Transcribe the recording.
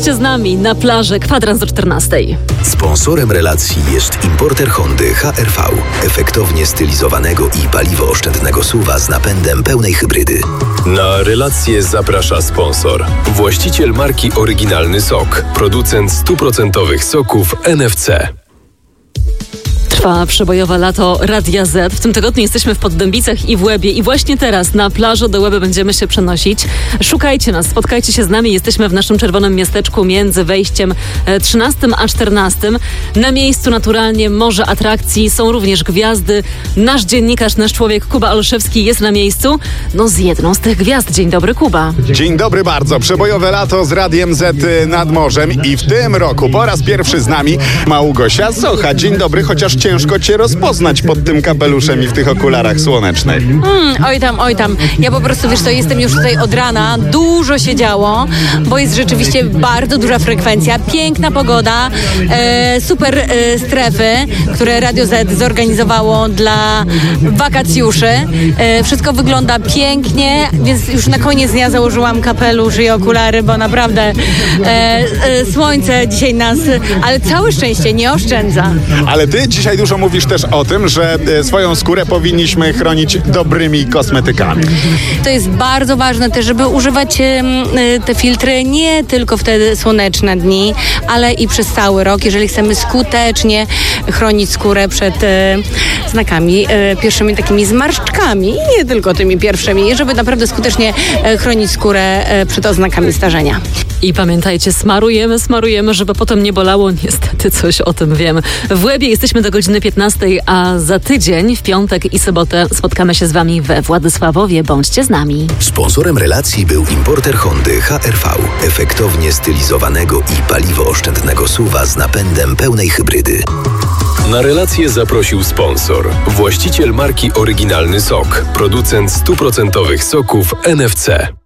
Bądźcie z nami na plaży, kwadrans do 14. Sponsorem relacji jest importer Hondy HR-V. Efektownie stylizowanego i paliwoo-oszczędnego SUV-a z napędem pełnej hybrydy. Na relację zaprasza sponsor. Właściciel marki Oryginalny Sok. Producent 100% soków NFC. Trwa przebojowe lato Radia Z. W tym tygodniu jesteśmy w Poddębicach i w Łebie i właśnie teraz na plażę do Łeby będziemy się przenosić. Szukajcie nas, spotkajcie się z nami. Jesteśmy w naszym czerwonym miasteczku między wejściem 13 a 14. Na miejscu naturalnie morze atrakcji, są również gwiazdy. Nasz dziennikarz, nasz człowiek Kuba Olszewski jest na miejscu. No z jedną z tych gwiazd. Dzień dobry, Kuba. Dzień dobry bardzo. Przebojowe lato z Radiem Z nad morzem i w tym roku po raz pierwszy z nami Małgosia Socha. Dzień dobry, chociaż ciężko cię rozpoznać pod tym kapeluszem i w tych okularach słonecznych. Oj tam. Ja po prostu, wiesz co, jestem już tutaj od rana. Dużo się działo, bo jest rzeczywiście bardzo duża frekwencja, piękna pogoda, super strefy, które Radio Z zorganizowało dla wakacjuszy. Wszystko wygląda pięknie, więc już na koniec dnia założyłam kapelusz i okulary, bo naprawdę słońce dzisiaj nas, ale całe szczęście nie oszczędza. Ale ty dzisiaj dużo mówisz też o tym, że swoją skórę powinniśmy chronić dobrymi kosmetykami. To jest bardzo ważne też, żeby używać te filtry nie tylko w te słoneczne dni, ale i przez cały rok, jeżeli chcemy skutecznie chronić skórę przed znakami, pierwszymi takimi zmarszczkami i nie tylko tymi pierwszymi, żeby naprawdę skutecznie chronić skórę przed oznakami starzenia. I pamiętajcie, smarujemy, żeby potem nie bolało. Niestety coś o tym wiem. W Łebie jesteśmy do godziny 15, a za tydzień, w piątek i sobotę spotkamy się z wami we Władysławowie. Bądźcie z nami. Sponsorem relacji był importer Hondy HR-V. Efektownie stylizowanego i paliwoo-oszczędnego SUV-a z napędem pełnej hybrydy. Na relację zaprosił sponsor. Właściciel marki Oryginalny Sok. Producent 100% soków NFC.